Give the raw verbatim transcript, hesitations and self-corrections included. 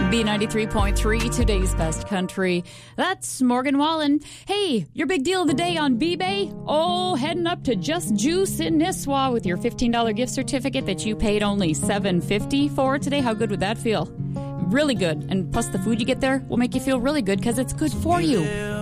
B ninety-three point three, today's best country. That's Morgan Wallen. Hey, your big deal of the day on B-Bay? Oh, heading up to Just Juice in Nisswa with your fifteen dollars gift certificate that you paid only seven fifty for today. How good would that feel? Really good. And plus the food you get there will make you feel really good because it's good for you.